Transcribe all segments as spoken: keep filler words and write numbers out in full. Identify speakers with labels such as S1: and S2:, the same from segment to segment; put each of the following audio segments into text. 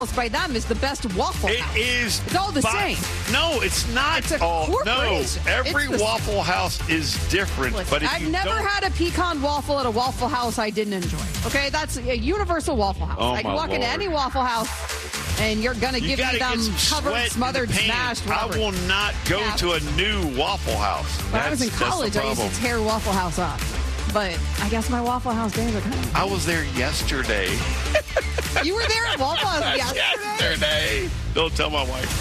S1: by them is the best Waffle House.
S2: It is.
S1: It's all the
S2: by,
S1: same.
S2: No, it's not.
S1: It's a
S2: all,
S1: corporation.
S2: No, every
S1: It's the,
S2: Waffle House is different.
S1: listen,
S2: but if
S1: I've
S2: you
S1: never
S2: don't,
S1: had a pecan waffle at a Waffle House I didn't enjoy. Okay, that's a universal Waffle House.
S2: Oh,
S1: I can
S2: my
S1: walk into
S2: Lord.
S1: any Waffle House, and you're going to
S2: you
S1: give me
S2: gotta
S1: them
S2: get some
S1: covered,
S2: sweat in
S1: smothered,
S2: the pan.
S1: smashed, whatever.
S2: I will not go
S1: Yeah.
S2: to a new Waffle House.
S1: When I was in
S2: That's- that's the
S1: college, I used to
S2: problem.
S1: tear Waffle House up. But I guess my Waffle House days are kind of...
S2: I was there yesterday.
S1: You were there at Waffle House yesterday?
S2: Yesterday. Don't tell my wife.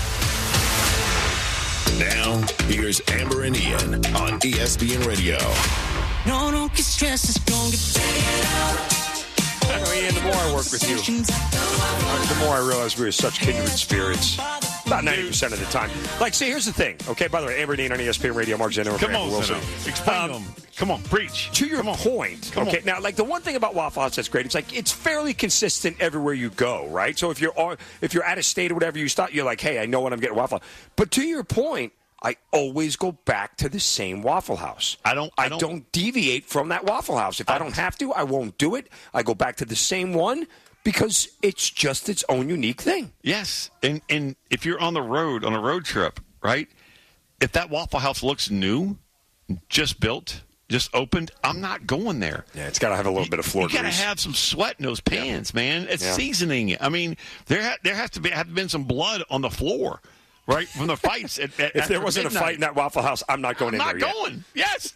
S3: Now, here's Amber and Ian on E S P N Radio.
S4: No, don't get stressed, it's gonna get figured out.
S5: I know, Ian, the more I work with you, the more I realize we're such kindred spirits. About ninety percent of the time. Like, see, here's the thing. Okay, by the way, Amber Dean on E S P N Radio, Mark Zeno,
S2: Come
S5: Amber
S2: on,
S5: Wilson.
S2: Zeno. Explain
S5: Um,
S2: them. Come on, preach.
S5: To your point,
S2: Come
S5: okay,
S2: on.
S5: now, like, the one thing about Waffle House that's great, it's like, it's fairly consistent everywhere you go, right? So if you're on- if you're out of state or whatever, you stop, you're like, hey, I know when I'm getting Waffle House. But to your point, I always go back to the same Waffle House.
S2: I don't-
S5: I
S2: I
S5: don't,
S2: don't-
S5: deviate from that Waffle House. If I,
S2: I-
S5: don't have to, I won't do it. I go back to the same one because it's just its own unique thing.
S2: Yes, and and if you're on the road on a road trip, right? If that Waffle House looks new, just built, just opened, I'm not going there.
S5: Yeah, it's got to have a little bit of floor
S2: You got to
S5: grease.
S2: have some sweat in those pans, man. It's
S5: Yeah.
S2: seasoning. I mean, there ha- there has to be have been some blood on the floor, right, from the fights. At, at,
S5: If there
S2: after
S5: wasn't
S2: midnight.
S5: a fight in that Waffle House, I'm not going
S2: I'm
S5: in
S2: not
S5: there yet.
S2: going. Yes.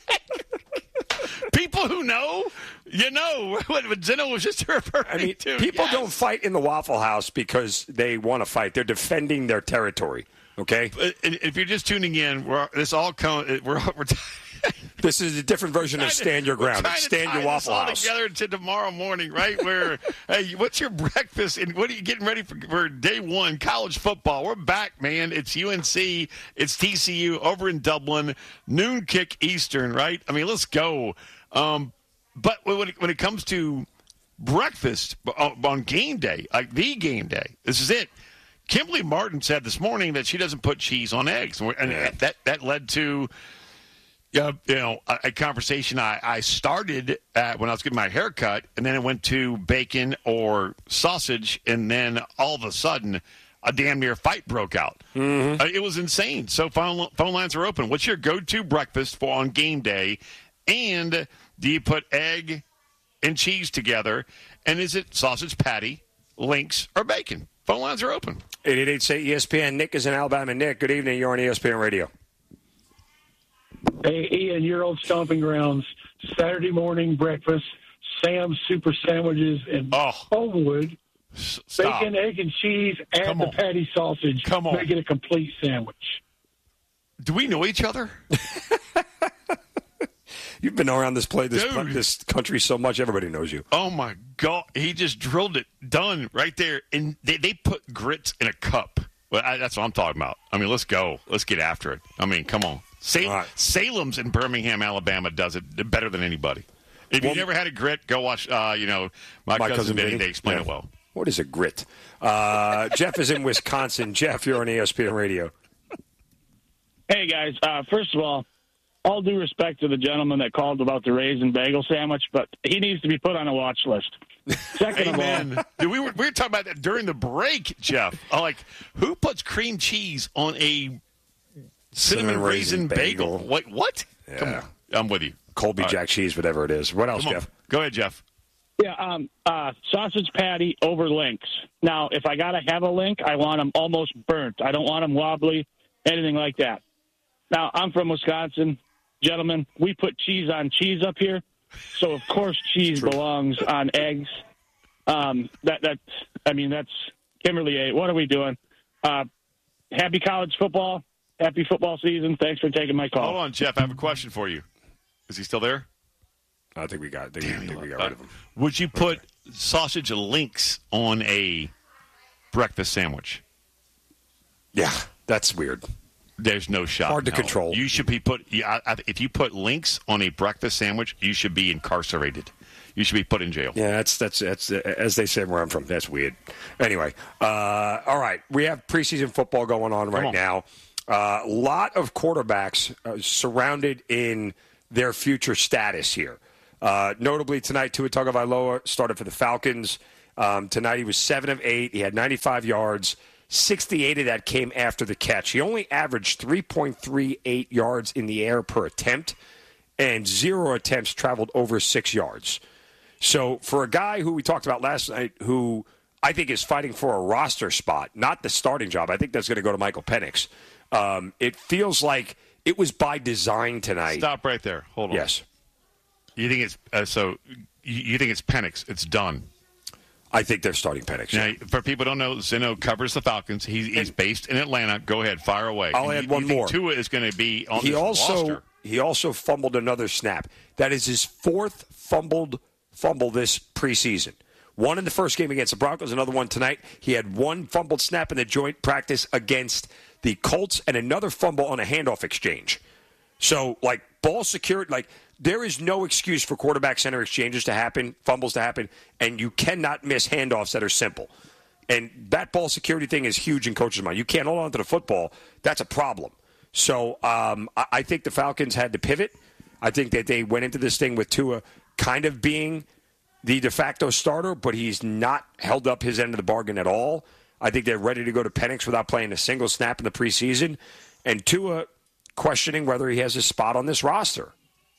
S2: People who know, you know what what Zeno was just referring
S5: I mean,
S2: to.
S5: people
S2: Yes.
S5: don't fight in the Waffle House because they want to fight. They're defending their territory. Okay,
S2: But if you're just tuning in, we're this all come. We're we're.
S5: this is a different version of
S2: trying to-
S5: stand your
S2: we're
S5: ground.
S2: trying
S5: It's
S2: to
S5: stand
S2: tie
S5: your
S2: this
S5: Waffle
S2: all
S5: House.
S2: together to tomorrow morning, right? Where hey, what's your breakfast and what are you getting ready for, for day one? College football. We're back, man. It's U N C. It's T C U over in Dublin. Noon kick Eastern, right? I mean, let's go. Um, but when it, when it comes to breakfast on game day, like the game day, this is it. Kimberly Martin said this morning that she doesn't put cheese on eggs, and
S5: Yeah.
S2: that that led to. Yeah, you know, a, a conversation I, I started at when I was getting my hair cut, and then it went to bacon or sausage, and then all of a sudden, a damn near fight broke out. Mm-hmm. Uh, it was insane. So phone, phone lines are open. What's your go-to breakfast for on game day? And do you put egg and cheese together? And is it sausage patty, links, or bacon? Phone lines are open.
S5: eight eight eight say E S P N. Nick is in Alabama. Nick, good evening. You're on E S P N Radio.
S6: Hey, Ian, your old stomping grounds. Saturday morning breakfast, Sam's Super Sandwiches in
S2: Oh.
S6: Overwood.
S2: S- Stop.
S6: Bacon, egg, and cheese, add
S2: Come
S6: the
S2: on.
S6: patty sausage.
S2: Come on.
S6: Make it a complete sandwich.
S2: Do we know each other?
S5: You've been around this play, this
S2: Dude.
S5: this country so much, everybody knows you.
S2: Oh my God! He just drilled it, done right there, and they, they put grits in a cup. Well, I, that's what I'm talking about. I mean, let's go, let's get after it. I mean, come on. Sa-
S5: All right.
S2: Salem's in Birmingham, Alabama, does it better than anybody. If
S5: Well-
S2: you've never had a grit, go watch. Uh, you know, my,
S5: My
S2: cousin,
S5: cousin
S2: Vinny.
S5: Vinny.
S2: They explain
S5: Yeah.
S2: it well.
S5: What is a grit? Uh, Jeff is in Wisconsin. Jeff, you're on E S P N Radio.
S7: Hey, guys. Uh, first of all, all due respect to the gentleman that called about the raisin bagel sandwich, but he needs to be put on a watch list. Second of all,
S2: Amen. Dude, we were we were talking about that during the break, Jeff. I'm like, who puts cream cheese on a cinnamon,
S5: Cinnamon
S2: raisin,
S5: raisin
S2: bagel?
S5: bagel.
S2: What? What? Come
S5: Yeah.
S2: on, I'm with you.
S5: Colby
S2: All right.
S5: Jack cheese, whatever it is. What else,
S2: Come on.
S5: Jeff?
S2: Go ahead, Jeff.
S7: yeah, um, uh, sausage patty over links. Now, if I got to have a link, I want them almost burnt. I don't want them wobbly, anything like that. Now, I'm from Wisconsin. Gentlemen, we put cheese on cheese up here, so of course cheese belongs on eggs. Um, that that I mean that's Kimberly A. What are we doing? Uh, happy college football, happy football season. Thanks for taking my call.
S2: Hold on, Jeff. I have a question for you. Is he still there?
S5: I think we got. I think, I think we got
S2: Uh,
S5: rid of him.
S2: Would you put sausage links on a breakfast sandwich?
S5: Yeah, that's weird.
S2: There's no shot.
S5: Hard to
S2: no.
S5: control.
S2: You should be put. Yeah, I, I, if you put links on a breakfast sandwich, you should be incarcerated. You should be put in jail.
S5: Yeah, that's that's that's uh, as they say where I'm from. That's weird. Anyway, uh, all right, we have preseason football going on right
S2: on.
S5: now. A uh, lot of quarterbacks uh, surrounded in their future status here. Uh, notably tonight, Tua Tagovailoa started for the Falcons. Um, tonight he was seven of eight. He had ninety-five yards. sixty-eight of that came after the catch. He only averaged three point three eight yards in the air per attempt, and zero attempts traveled over six yards. So for a guy who we talked about last night, who I think is fighting for a roster spot, not the starting job, I think that's going to go to Michael Penix. Um, it feels like it was by design tonight.
S2: Stop right there. Hold on.
S5: Yes.
S2: You think it's uh, so? You, you think it's Penix? It's done.
S5: I think they're starting Penix.
S2: Now, for people who don't know, Zeno covers the Falcons. He's, he's based in Atlanta. Go ahead, fire away.
S5: I'll
S2: you,
S5: add
S2: you
S5: one
S2: think
S5: more.
S2: Tua is going to be on
S5: he
S2: this
S5: also
S2: roster.
S5: he also fumbled another snap. That is his fourth fumbled fumble this preseason. One in the first game against the Broncos, another one tonight. He had one fumbled snap in the joint practice against the Colts, and another fumble on a handoff exchange. So, like, ball security, like, there is no excuse for quarterback center exchanges to happen, fumbles to happen, and you cannot miss handoffs that are simple. And that ball security thing is huge in coaches' mind. You can't hold on to the football. That's a problem. So um, I, I think the Falcons had to pivot. I think that they went into this thing with Tua kind of being the de facto starter, but he's not held up his end of the bargain at all. I think they're ready to go to Penix without playing a single snap in the preseason. And Tua questioning whether he has a spot on this roster.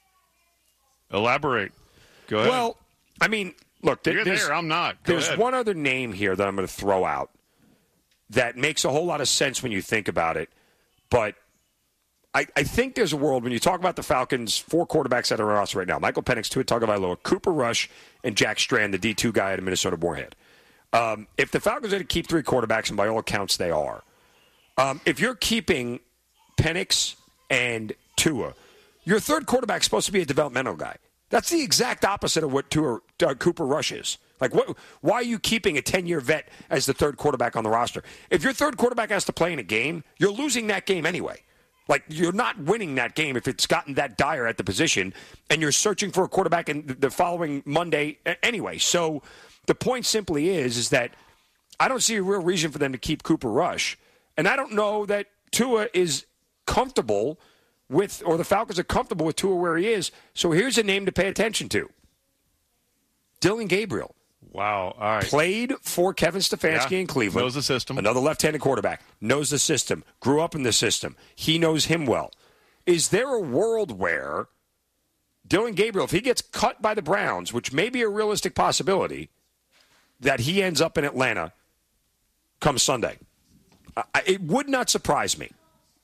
S2: Elaborate. Go ahead.
S5: Well, I mean, look, there,
S2: You're
S5: there's,
S2: there. I'm not. Go
S5: there's
S2: ahead.
S5: one other name here that I'm going to throw out that makes a whole lot of sense when you think about it. But I, I think there's a world when you talk about the Falcons, four quarterbacks that are on the roster right now: Michael Penix, Tua Tagovailoa, Cooper Rush, and Jack Strand, the D two guy at Minnesota Moorhead. Um, if the Falcons are going to keep three quarterbacks, and by all accounts they are, um, if you're keeping Penix and Tua, your third quarterback is supposed to be a developmental guy. That's the exact opposite of what Tua, uh, Cooper Rush is. Like, what, why are you keeping a ten-year vet as the third quarterback on the roster? If your third quarterback has to play in a game, you're losing that game anyway. Like, you're not winning that game if it's gotten that dire at the position, and you're searching for a quarterback in the following Monday anyway. So the point simply is, is that I don't see a real reason for them to keep Cooper Rush, and I don't know that Tua is comfortable with, or the Falcons are comfortable with Tua where he is. So here's a name to pay attention to. Dillon Gabriel.
S2: Wow. All right.
S5: Played for Kevin Stefanski
S2: Yeah.
S5: in Cleveland.
S2: Knows the system.
S5: Another left-handed quarterback. Knows the system. Grew up in the system. He knows him well. Is there a world where Dillon Gabriel, if he gets cut by the Browns, which may be a realistic possibility, that he ends up in Atlanta come Sunday? I, it would not surprise me.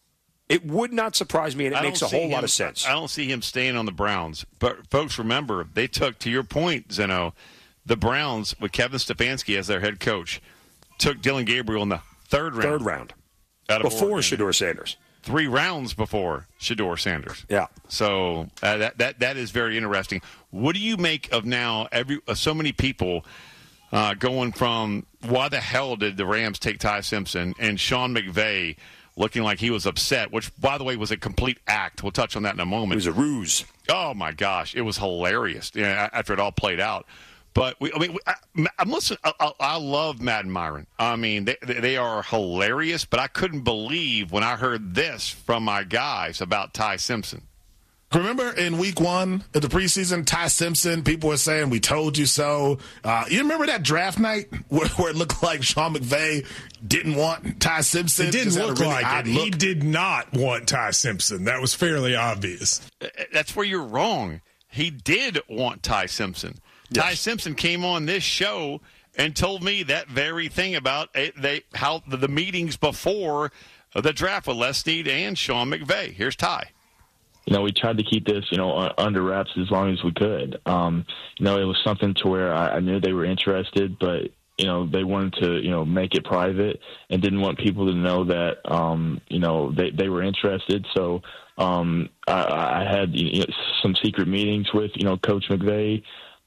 S5: It would not surprise me, and it
S2: I
S5: makes a
S2: don't see
S5: whole
S2: him,
S5: lot of sense.
S2: I don't see him staying on the Browns. But, folks, remember, they took, to your point, Zeno, the Browns, with Kevin Stefanski as their head coach, took Dillon Gabriel in the third round.
S5: Third round.
S2: Out of
S5: Before
S2: Oregon.
S5: Shedeur Sanders.
S2: Three rounds before Shedeur Sanders.
S5: Yeah.
S2: So uh, that, that that is very interesting. What do you make of now every uh, so many people uh, going from why the hell did the Rams take Ty Simpson and Sean McVay looking like he was upset, which, by the way, was a complete act. We'll touch on that in a moment.
S5: It was a ruse.
S2: Oh, my gosh. It was hilarious you know, after it all played out. But, we, I mean, we, I, I'm listening. I, I love Matt and Myron. I mean, they, they are hilarious, but I couldn't believe when I heard this from my guys about Ty Simpson.
S8: Remember in week one of the preseason, Ty Simpson, people were saying, we told you so. Uh, you remember that draft night where, where it looked like Sean McVay didn't want Ty Simpson?
S9: It didn't
S8: Just had a
S9: look
S8: really
S9: like
S8: odd
S9: it.
S8: look.
S9: He did not want Ty Simpson. That was fairly obvious.
S2: That's where you're wrong. He did want Ty Simpson. Yes. Ty Simpson came on this show and told me that very thing about it, they how the, the meetings before the draft with Les Snead and Sean McVay. Here's Ty.
S10: You know, we tried to keep this, you know, under wraps as long as we could. Um, you know, it was something to where I, I knew they were interested, but, you know, they wanted to, you know, make it private and didn't want people to know that, um, you know, they, they were interested. So um, I, I had you know, some secret meetings with, you know, Coach McVay.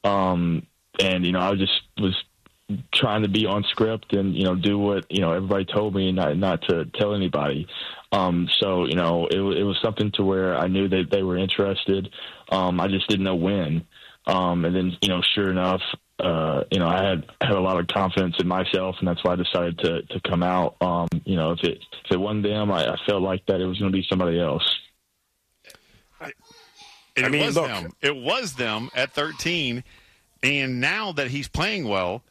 S10: Um, and, you know, I just was trying to be on script and, you know, do what, you know, everybody told me and not, not to tell anybody. Um, so, you know, it, it was something to where I knew that they were interested. Um, I just didn't know when. Um, and then, you know, sure enough, uh, you know, I had, had a lot of confidence in myself, and that's why I decided to, to come out. Um, you know, if it, if it wasn't them, I, I felt like that it was going to be somebody else.
S2: It
S5: I mean,
S2: was
S5: look.
S2: them. It was them at thirteen, and now that he's playing well,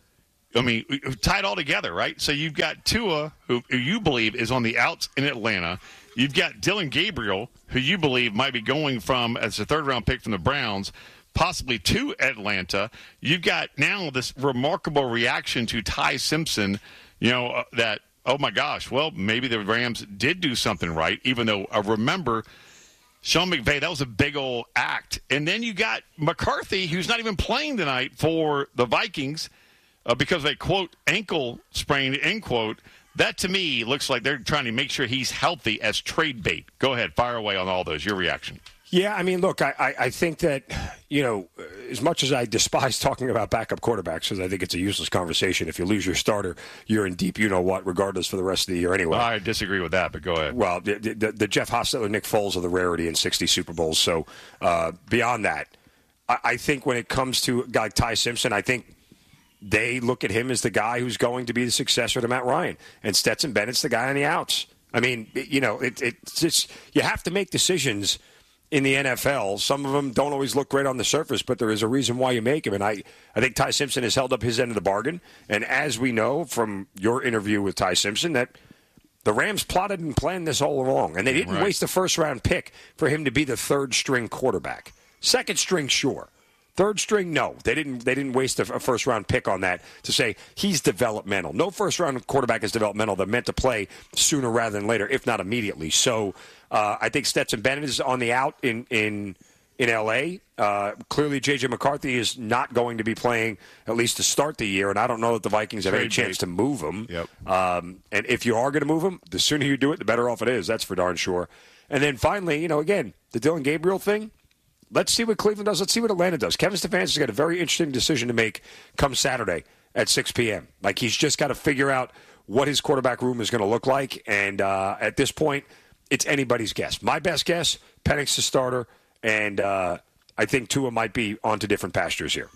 S2: I mean, tie it all together, right? So you've got Tua, who, who you believe is on the outs in Atlanta. You've got Dylan Gabriel, who you believe might be going from as a third-round pick from the Browns, possibly to Atlanta. You've got now this remarkable reaction to Ty Simpson, you know, uh, that, oh, my gosh, well, maybe the Rams did do something right, even though I remember Sean McVay, that was a big old act. And then you got McCarthy, who's not even playing tonight for the Vikings uh, because of a, quote, ankle sprain, end quote. That, to me, looks like they're trying to make sure he's healthy as trade bait. Go ahead. Fire away on all those. Your reaction.
S5: Yeah, I mean, look, I, I, I think that, you know, as much as I despise talking about backup quarterbacks, because I think it's a useless conversation. If you lose your starter, you're in deep you-know-what, regardless for the rest of the year anyway.
S2: Well, I disagree with that, but go ahead.
S5: Well, the, the, the Jeff Hostetler, Nick Foles are the rarity in sixty Super Bowls. So uh, beyond that, I, I think when it comes to a guy like Ty Simpson, I think they look at him as the guy who's going to be the successor to Matt Ryan. And Stetson Bennett's the guy on the outs. I mean, you know, it, it's just, you have to make decisions in the N F L. Some of them don't always look great on the surface, but there is a reason why you make them. And I, I think Ty Simpson has held up his end of the bargain. And as we know from your interview with Ty Simpson, that the Rams plotted and planned this all along. And they didn't
S2: right.
S5: waste a first-round pick for him to be the third-string quarterback. Second string, sure. Third string, no. They didn't They didn't waste a, a first-round pick on that to say he's developmental. No first-round quarterback is developmental. They're meant to play sooner rather than later, if not immediately. So uh, I think Stetson Bennett is on the out in, in, in L A. Uh, clearly, J J. McCarthy is not going to be playing at least to start the year, and I don't know that the Vikings have
S2: Trade
S5: any chance
S2: bait.
S5: to move him.
S2: Yep.
S5: Um, and if you are going to move him, the sooner you do it, the better off it is. That's for darn sure. And then finally, you know, again, the Dylan Gabriel thing, let's see what Cleveland does. Let's see what Atlanta does. Kevin Stefanski's got a very interesting decision to make come Saturday at six p.m. Like, he's just got to figure out what his quarterback room is going to look like. And uh, at this point, it's anybody's guess. My best guess, Penix the starter, and uh, I think Tua might be onto different pastures here.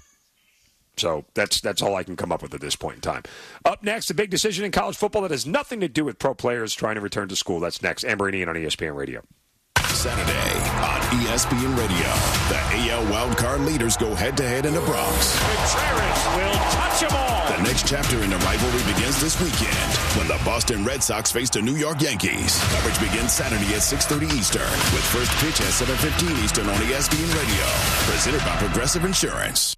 S5: So that's that's all I can come up with at this point in time. Up next, a big decision in college football that has nothing to do with pro players trying to return to school. That's next. Amber and Ian on E S P N Radio.
S3: Saturday on E S P N Radio, the A L wildcard leaders go head-to-head in the Bronx.
S11: Contreras will touch them all.
S3: The next chapter in the rivalry begins this weekend when the Boston Red Sox face the New York Yankees. Coverage begins Saturday at six thirty Eastern with first pitch at seven fifteen Eastern on E S P N Radio. Presented by Progressive Insurance.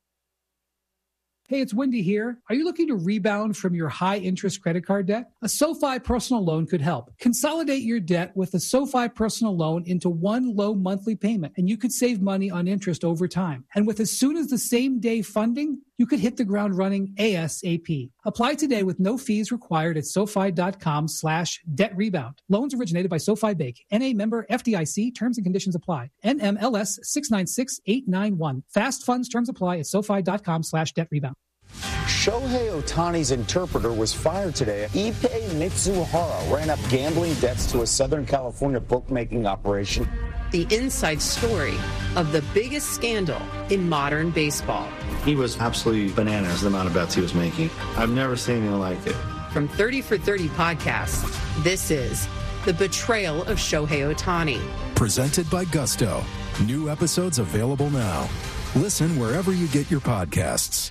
S12: Hey, it's Wendy here. Are you looking to rebound from your high-interest credit card debt? A SoFi personal loan could help. Consolidate your debt with a SoFi personal loan into one low monthly payment, and you could save money on interest over time. And with as soon as the same day funding, you could hit the ground running ASAP. Apply today with no fees required at SoFi.com slash debt rebound. Loans originated by SoFi Bank. N A member F D I C. Terms and conditions apply. N M L S six nine six eight nine one. Fast funds terms apply at SoFi.com slash debt rebound.
S13: Shohei Ohtani's interpreter was fired today. Ippei Mitsuhara ran up gambling debts to a Southern California bookmaking operation.
S14: The inside story of the biggest scandal in modern baseball.
S15: He was absolutely bananas, the amount of bets he was making. I've never seen anything like it.
S14: From thirty for thirty podcasts, this is The Betrayal of Shohei Ohtani.
S16: Presented by Gusto. New episodes available now. Listen wherever you get your podcasts.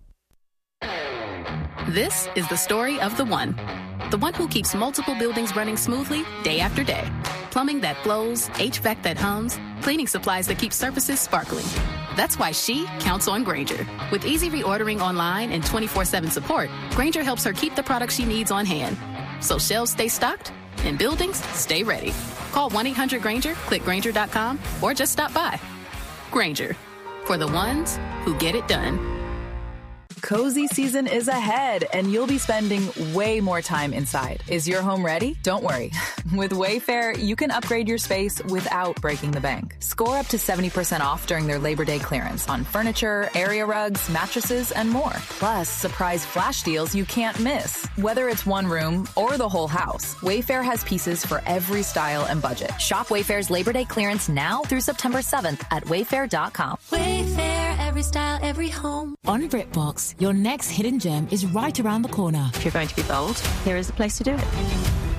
S17: This is the story of the one. The one who keeps multiple buildings running smoothly day after day. Plumbing that flows, H V A C that hums, cleaning supplies that keep surfaces sparkling. That's why she counts on Grainger. With easy reordering online and twenty-four seven support, Grainger helps her keep the products she needs on hand. So shelves stay stocked and buildings stay ready. Call one eight hundred Grainger, click Grainger dot com, or just stop by. Grainger, for the ones who get it done.
S18: Cozy season is ahead, and you'll be spending way more time inside. Is your home ready? Don't worry. With Wayfair, you can upgrade your space without breaking the bank. Score up to seventy percent off during their Labor Day clearance on furniture, area rugs, mattresses, and more. Plus, surprise flash deals you can't miss. Whether it's one room or the whole house, Wayfair has pieces for every style and budget.
S19: Shop Wayfair's Labor Day clearance now through September seventh at wayfair dot com.
S20: Wayfair, every style, every home.
S21: On BritBox, your next hidden gem is right around the corner.
S22: If you're going to be bold, here is the place to do it.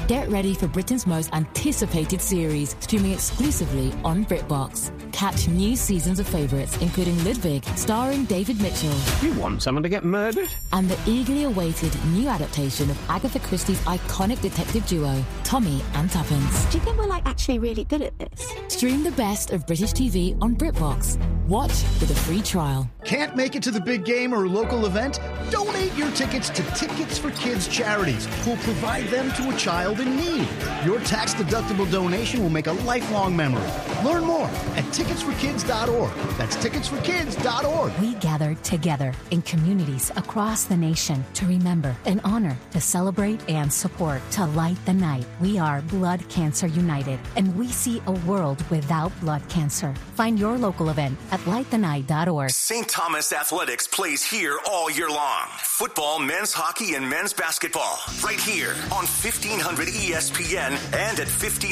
S21: Get ready for Britain's most anticipated series, streaming exclusively on BritBox. Catch new seasons of favourites, including Ludwig, starring David Mitchell.
S22: You want someone to get murdered?
S21: And the eagerly awaited new adaptation of Agatha Christie's iconic detective duo, Tommy and Tuppence.
S20: Do you think we're like actually really good at this?
S21: Stream the best of British T V on BritBox. Watch with a free trial.
S23: Can't make it to the big game or local event? Donate your tickets to Tickets for Kids charities, who'll provide them to a child in need. Your tax-deductible donation will make a lifelong memory. Learn more at tickets for kids dot org. That's tickets for kids dot org.
S24: We gather together in communities across the nation to remember and honor, to celebrate and support, to light the night. We are Blood Cancer United, and we see a world without blood cancer. Find your local event at light the night dot org.
S25: Saint Thomas Athletics plays here all year long. Football, men's hockey, and men's basketball. Right here on fifteen hundred E S P N and at fifteen